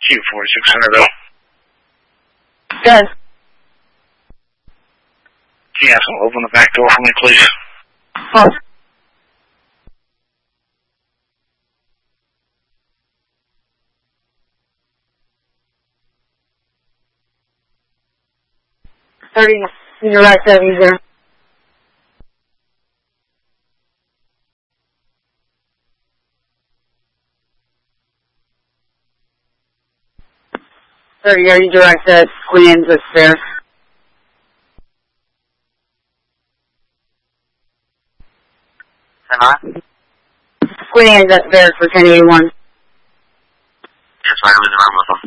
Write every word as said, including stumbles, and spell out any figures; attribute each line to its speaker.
Speaker 1: Q forty-six hundred oh.
Speaker 2: Good.
Speaker 1: Yes, I'll open the back door for me, please.
Speaker 2: Oh. thirty, you're right, seventy zero. thirty, are you direct at Queen Anne's upstairs?
Speaker 1: Am I?
Speaker 2: Queen Anne's upstairs for ten eighty-one.
Speaker 1: Yes, I'm in the room with them.